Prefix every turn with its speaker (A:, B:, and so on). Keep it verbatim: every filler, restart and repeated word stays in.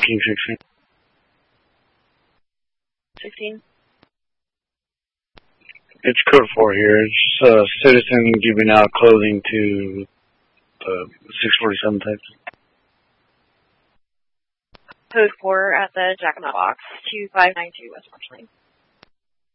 A: King sixteen.
B: sixteen.
A: It's code four here. It's a uh, citizen giving out clothing to the six forty-seven types.
B: Code four at the Jack in the Box, two five nine two West Marsh Lane.